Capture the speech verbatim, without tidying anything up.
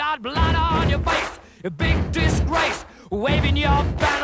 got blood on your face, a big disgrace, waving your banner.